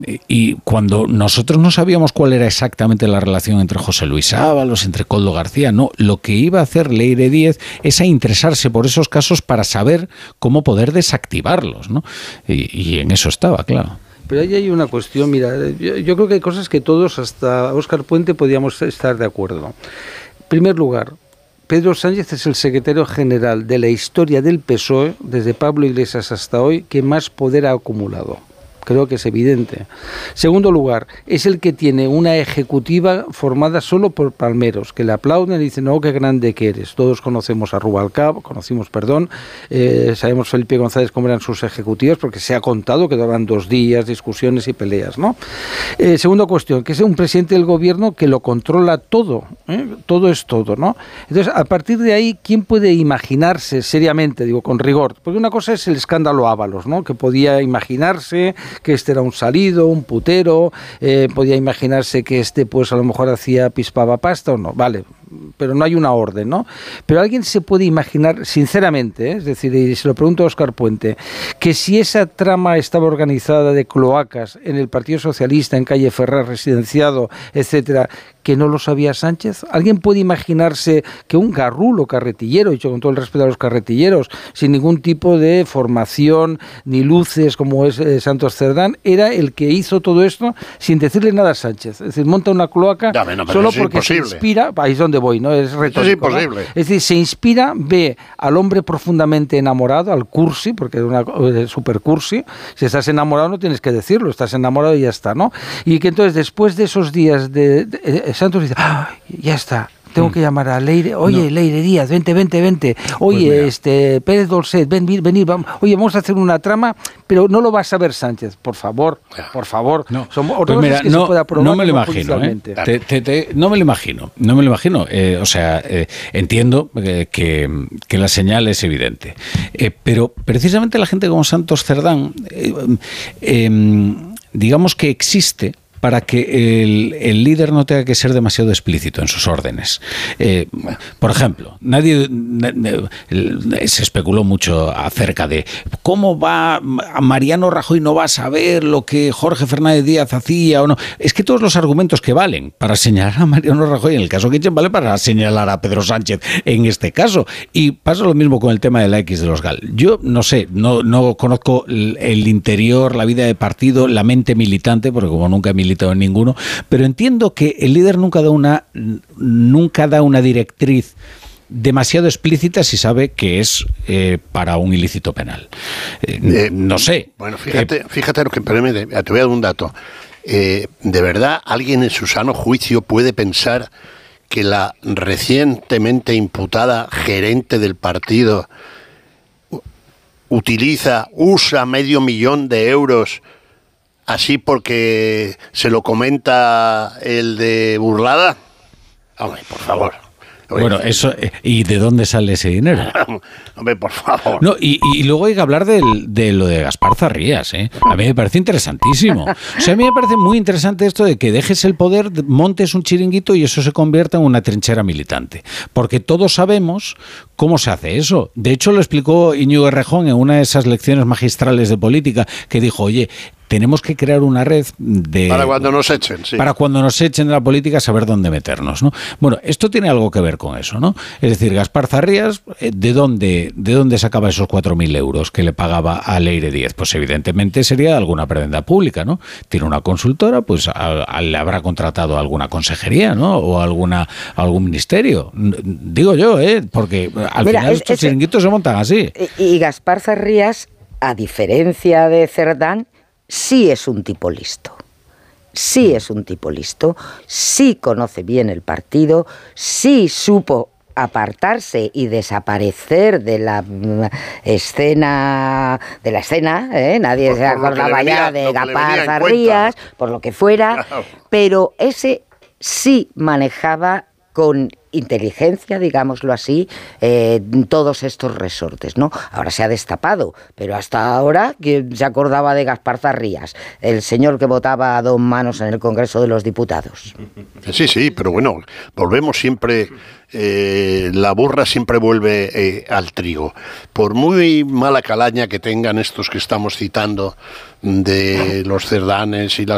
Y cuando nosotros no sabíamos cuál era exactamente la relación entre José Luis Ábalos, entre Koldo García, no, lo que iba a hacer Leire Díez es a interesarse por esos casos para saber cómo poder desactivarlos, ¿no? Y en eso estaba, claro. Pero ahí hay una cuestión, mira, yo creo que hay cosas que todos, hasta Óscar Puente, podíamos estar de acuerdo. En primer lugar, Pedro Sánchez es el secretario general de la historia del PSOE, desde Pablo Iglesias hasta hoy, que más poder ha acumulado. Creo que es evidente. Segundo lugar, es el que tiene una ejecutiva formada solo por palmeros, que le aplauden y dicen, no, qué grande que eres. Todos conocemos a Rubalcaba, sabemos Felipe González cómo eran sus ejecutivas, porque se ha contado que duraban 2 días, discusiones y peleas, ¿no? Segunda cuestión, que es un presidente del gobierno que lo controla todo, todo es todo, ¿no? Entonces, a partir de ahí, ¿quién puede imaginarse seriamente, digo, con rigor? Porque una cosa es el escándalo Ábalos, ¿no? Que podía imaginarse que este era un salido, un putero, podía imaginarse que pues a lo mejor pispaba pasta o no, vale, pero no hay una orden, ¿no? Pero alguien se puede imaginar, sinceramente, es decir, y se lo pregunto a Óscar Puente, que si esa trama estaba organizada de cloacas en el Partido Socialista, en Calle Ferrer, residenciado, etcétera, que no lo sabía Sánchez. ¿Alguien puede imaginarse que un garrulo carretillero, dicho con todo el respeto a los carretilleros, sin ningún tipo de formación ni luces como es Santos Cerdán, era el que hizo todo esto sin decirle nada a Sánchez? Es decir, monta una cloaca solo porque imposible. Se inspira, ahí es donde voy, ¿no? Es retórico, es imposible. ¿no? Es decir, se inspira, ve al hombre profundamente enamorado, al cursi, porque es una super cursi. Si estás enamorado no tienes que decirlo, estás enamorado y ya está, ¿no? Y que entonces después de esos días Santos dice, ya está, tengo que llamar a Leire, oye, no. Leire Díaz, vente, oye, pues Pérez Dolcet, venid, vamos. Oye, vamos a hacer una trama, pero no lo va a saber Sánchez, por favor, no. Pues mira, no me lo imagino, no me lo imagino, o sea, entiendo que la señal es evidente, pero precisamente la gente como Santos Cerdán, digamos que existe para que el líder no tenga que ser demasiado explícito en sus órdenes. Por ejemplo, se especuló mucho acerca de cómo Mariano Rajoy no va a saber lo que Jorge Fernández Díaz hacía o no. Es que todos los argumentos que valen para señalar a Mariano Rajoy en el caso Kitchen vale para señalar a Pedro Sánchez en este caso. Y pasa lo mismo con el tema de la X de los GAL. Yo no sé, no conozco el interior, la vida de partido, la mente militante, porque como nunca he militado en ninguno, pero entiendo que el líder nunca da una directriz demasiado explícita si sabe que es para un ilícito penal. No sé. Bueno, fíjate lo que te voy a dar un dato. ¿De verdad alguien en su sano juicio puede pensar que la recientemente imputada gerente del partido usa $500,000 así porque se lo comenta el de Burlada? Hombre, por favor. Bueno, eso, ¿y de dónde sale ese dinero? Hombre, por favor. No, y luego hay que hablar de lo de Gaspar Zarrías, ¿eh? A mí me parece interesantísimo. O sea, a mí me parece muy interesante esto de que dejes el poder, montes un chiringuito y eso se convierta en una trinchera militante. Porque todos sabemos cómo se hace eso. De hecho, lo explicó Íñigo Errejón en una de esas lecciones magistrales de política, que dijo, oye, tenemos que crear una red para cuando nos echen, sí. Para cuando nos echen de la política saber dónde meternos, ¿no? Bueno, esto tiene algo que ver con eso, ¿no? Es decir, Gaspar Zarrías, ¿de dónde sacaba esos 4.000 euros que le pagaba a Leire Díez? Pues evidentemente sería alguna prebenda pública, ¿no? Tiene una consultora, pues le habrá contratado alguna consejería, ¿no? O algún ministerio. Digo yo, porque al final estos chiringuitos se montan así. Y Gaspar Zarrías, a diferencia de Cerdán, sí es un tipo listo, sí conoce bien el partido, sí supo apartarse y desaparecer de la escena, nadie se acordaba ya de Gaspar Zarrías, por lo que fuera, pero ese sí manejaba con inteligencia, digámoslo así, todos estos resortes, ¿no? Ahora se ha destapado, pero hasta ahora, ¿quién se acordaba de Gaspar Zarrías? El señor que votaba a 2 manos en el Congreso de los Diputados. Sí, pero bueno, volvemos siempre, la burra siempre vuelve al trigo. Por muy mala calaña que tengan estos que estamos citando, de los Cerdanes y la